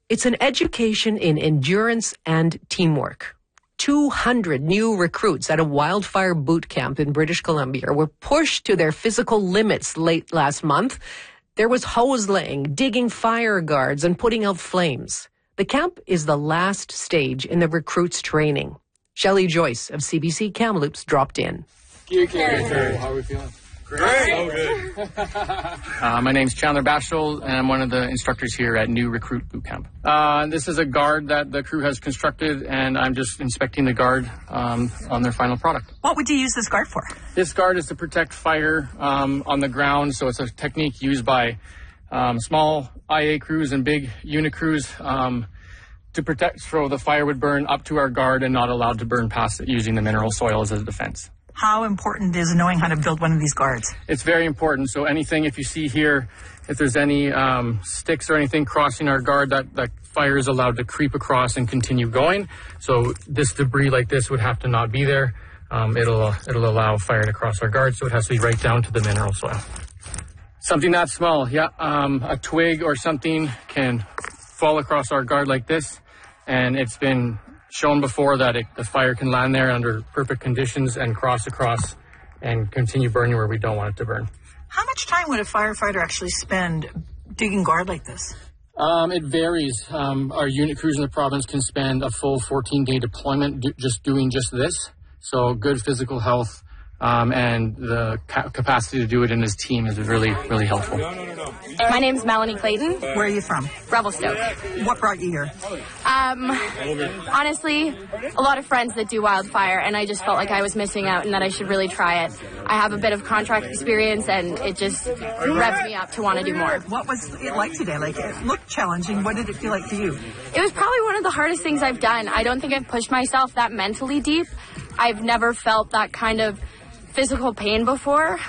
It's an education in endurance and teamwork. 200 new recruits at a wildfire boot camp in British Columbia were pushed to their physical limits late last month. There was hose laying, digging fire guards, and putting out flames. The camp is the last stage in the recruits' training. Shelley Joyce of CBC Kamloops dropped in. How are we feeling? Great. So good. My name's Chandler Bashel, and I'm one of the instructors here at New Recruit Boot Camp. This is a guard that the crew has constructed, and I'm just inspecting the guard on their final product. What would you use this guard for? This guard is to protect fire on the ground, so it's a technique used by small IA crews and big unit crews to protect so the fire would burn up to our guard and not allowed to burn past it using the mineral soil as a defense. How important is knowing how to build one of these guards? It's very important. So anything, if you see here, if there's any sticks or anything crossing our guard, that fire is allowed to creep across and continue going. So this debris like this would have to not be there. It'll allow fire to cross our guard, so it has to be right down to the mineral soil. Something that small, a twig or something can fall across our guard like this, and it's been shown before that the fire can land there under perfect conditions and cross across and continue burning where we don't want it to burn. How much time would a firefighter actually spend digging guard like this? It varies. Our unit crews in the province can spend a full 14-day deployment doing just this. So good physical health and the capacity to do it in his team is really, really helpful. My name's Melanie Clayton. Where are you from? Revelstoke. What brought you here? Honestly, a lot of friends that do wildfire, and I just felt like I was missing out and that I should really try it. I have a bit of contract experience, and it just revved me up to want to do more. What was it like today? Like, it looked challenging. What did it feel like to you? It was probably one of the hardest things I've done. I don't think I've pushed myself that mentally deep. I've never felt that kind of physical pain before,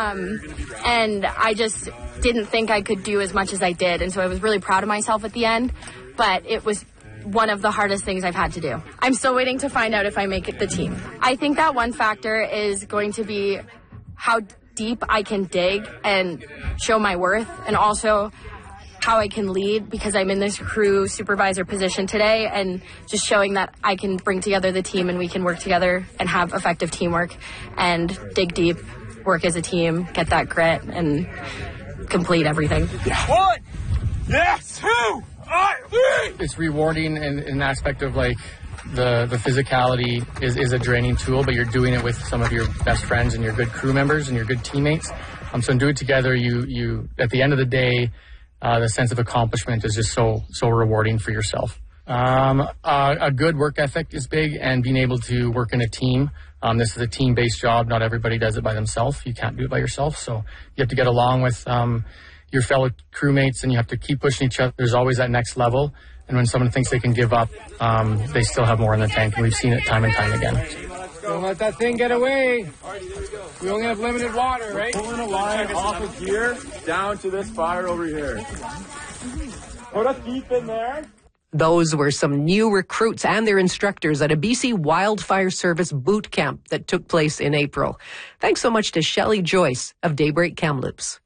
and I just didn't think I could do as much as I did, and so I was really proud of myself at the end, but it was one of the hardest things I've had to do. I'm still waiting to find out if I make it the team. I think that one factor is going to be how deep I can dig and show my worth, and also how I can lead, because I'm in this crew supervisor position today, and just showing that I can bring together the team and we can work together and have effective teamwork and dig deep, work as a team, get that grit, and complete everything. One, yes, 2, 3. It's rewarding in an aspect of like the physicality is a draining tool, but you're doing it with some of your best friends and your good crew members and your good teammates. So do it together. You at the end of the day, the sense of accomplishment is just so rewarding for yourself. A good work ethic is big, and being able to work in a team. This is a team-based job. Not everybody does it by themselves. You can't do it by yourself. So you have to get along with your fellow crewmates, and you have to keep pushing each other. There's always that next level. And when someone thinks they can give up, they still have more in the tank. And we've seen it time and time again. Don't let that thing get away. We only have limited water, right? Pulling a line off of here down to this fire over here. Put a deep in there. Those were some new recruits and their instructors at a BC Wildfire Service boot camp that took place in April. Thanks so much to Shelley Joyce of Daybreak Kamloops.